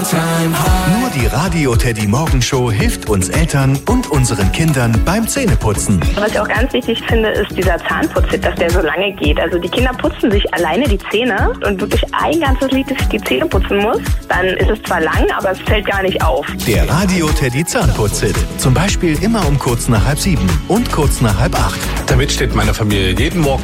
Nur die Radio Teddy Morgenshow hilft uns Eltern und unseren Kindern beim Zähneputzen. Was ich auch ganz wichtig finde, ist dieser Zahnputzhit, dass der so lange geht. Also die Kinder putzen sich alleine die Zähne und wirklich ein ganzes Lied, dass ich die Zähne putzen muss. Dann ist es zwar lang, aber es fällt gar nicht auf. Der Radio Teddy Zahnputzhit. Zum Beispiel immer um kurz nach 6:30 und kurz nach 7:30. Damit steht meine Familie jeden Morgen